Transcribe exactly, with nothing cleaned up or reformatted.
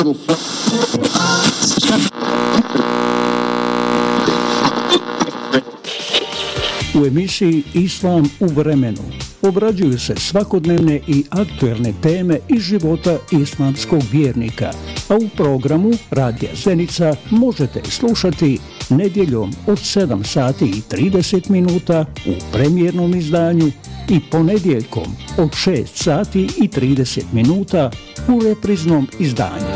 U emisiji Islam u vremenu obrađuju se svakodnevne i aktuelne teme iz života islamskog vjernika, a u programu Radija Zenica možete slušati nedjeljom od sedam sati i trideset minuta u premijernom izdanju i ponedjeljkom od šest sati i trideset minuta u repriznom izdanju.